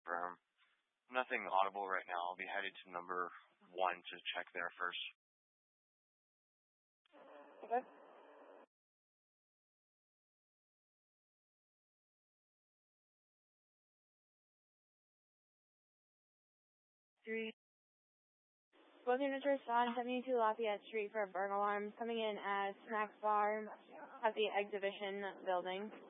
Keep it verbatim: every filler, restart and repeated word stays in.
confirm. Nothing audible right now. I'll be headed to number one to check there first. Okay. Three. Both units respond seventy-two Lafayette Street for burglar alarms coming in at Snack Bar at the exhibition building.